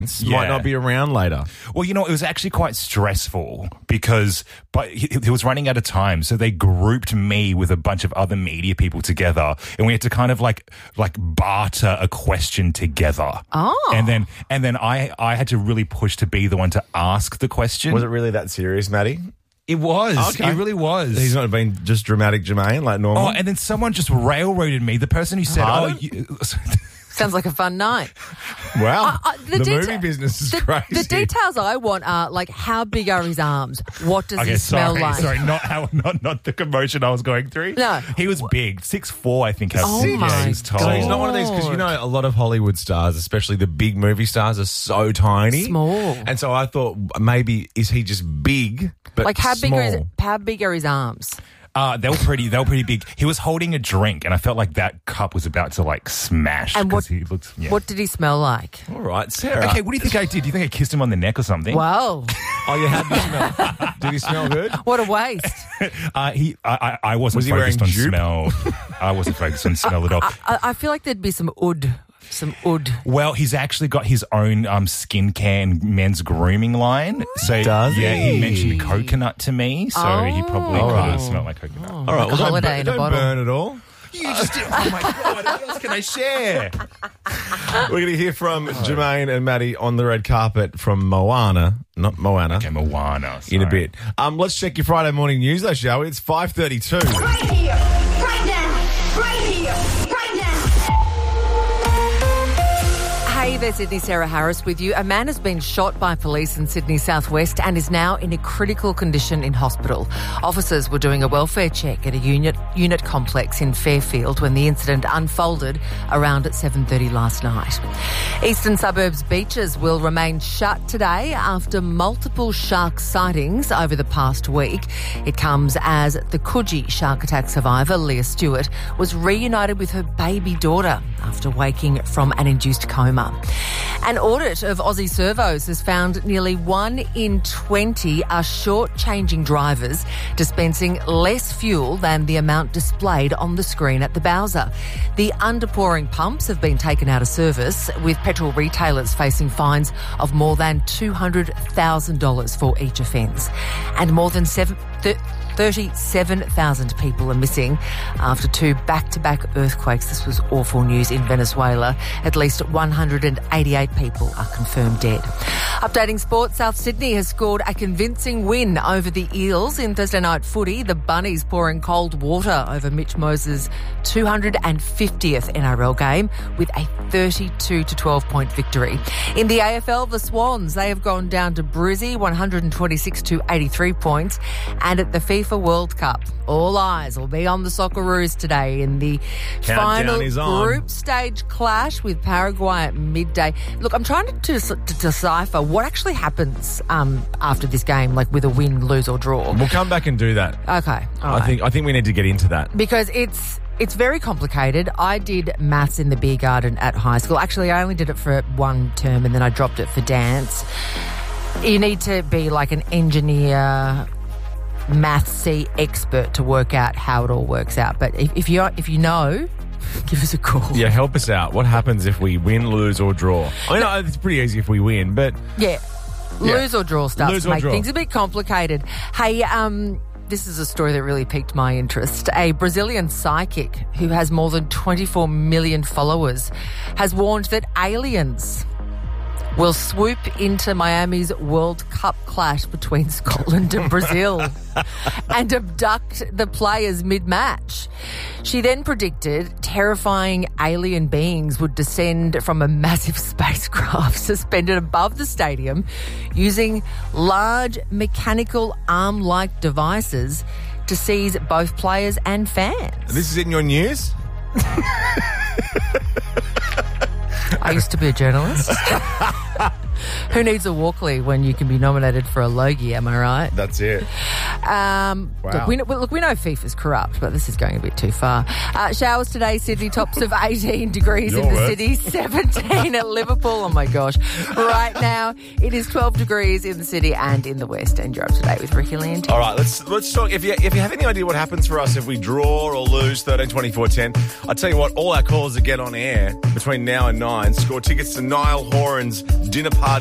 might not be around later. Well, it was actually quite stressful because he was running out of time. So they grouped me with a bunch of other media people together and we had to kind of like barter a question together. Oh. And then I had to really push to be the one to ask the question. Was it really that serious, Maddie? It was. Okay. It really was. He's not been just dramatic Jermaine like normal? Oh, and then someone just railroaded me. The person who said, Sounds like a fun night. Wow. The movie business is crazy. The details I want are like how big are his arms? What does he smell like? Sorry, not the commotion I was going through. No. He was big, 6'4", I think. Oh my he was tall. So he's not one of these, because a lot of Hollywood stars, especially the big movie stars, are so tiny. Small. And so I thought maybe is he just big but Like how small? big are his arms? They were pretty big. He was holding a drink, and I felt like that cup was about to smash. And what did he smell like? All right, Sarah. Okay, what do you think I did? Do you think I kissed him on the neck or something? Wow. Oh, you had the smell. Did he smell good? What a waste. I wasn't Was he focused on wearing jupe? smell. I wasn't focused on smell at all. I feel like there'd be some oud. Well, he's actually got his own skincare and men's grooming line. So Does he? he mentioned coconut to me, so he probably could have smelled like coconut. All right, Like a holiday in a don't bottle. burn it all. You just did. Oh my God, what else can I share? We're going to hear from Jermaine and Maddie on the red carpet from Moana, not Moana. Okay, Moana. In a bit. Let's check your Friday morning news, though, shall we? It's 5:32. Right here, right now, right here, right now. Hey there, Sydney. Sarah Harris with you. A man has been shot by police in Sydney southwest and is now in a critical condition in hospital. Officers were doing a welfare check at a unit complex in Fairfield when the incident unfolded around at 7:30 last night. Eastern suburbs beaches will remain shut today after multiple shark sightings over the past week. It comes as the Coogee shark attack survivor, Leah Stewart, was reunited with her baby daughter after waking from an induced coma. An audit of Aussie servos has found nearly 1 in 20 are short-changing drivers, dispensing less fuel than the amount displayed on the screen at the Bowser. The underpouring pumps have been taken out of service, with petrol retailers facing fines of more than $200,000 for each offence. And more than 37,000 people are missing after 2 back-to-back earthquakes. This was awful news in Venezuela. At least 188 people are confirmed dead. Updating sport, South Sydney has scored a convincing win over the Eels in Thursday night footy. The Bunnies pouring cold water over Mitch Moses' 250th NRL game with a 32-12 point victory. In the AFL, the Swans, they have gone down to Brizzy, 126-83 points. And at the FIFA World Cup, all eyes will be on the Socceroos today in the final group stage clash with Paraguay at midday. Look, I'm trying to decipher what actually happens after this game, like with a win, lose or draw. We'll come back and do that. Okay, all right. I think we need to get into that. Because it's very complicated. I did maths in the beer garden at high school. Actually, I only did it for one term and then I dropped it for dance. You need to be like an engineer, mathsy expert to work out how it all works out. But if you know, give us a call. Yeah, help us out. What happens if we win, lose or draw? I know it's pretty easy if we win, but... Yeah, lose or draw starts to make things a bit complicated. Hey, this is a story that really piqued my interest. A Brazilian psychic who has more than 24 million followers has warned that aliens will swoop into Miami's World Cup clash between Scotland and Brazil and abduct the players mid-match. She then predicted terrifying alien beings would descend from a massive spacecraft suspended above the stadium using large mechanical arm-like devices to seize both players and fans. This is in your news? I used to be a journalist. Who needs a Walkley when you can be nominated for a Logie, am I right? That's it. Look, we know FIFA's corrupt, but this is going a bit too far. Showers today, Sydney, tops of 18 degrees in the city, 17 at Liverpool. Oh, my gosh. Right now, it is 12 degrees in the city and in the west. And you're up to date with Ricky Lee and Tim. All right, let's talk. If you have any idea what happens for us if we draw or lose 13, 24, 10, I'll tell you what, all our callers that get on air between now and 9 score tickets to Niall Horan's dinner party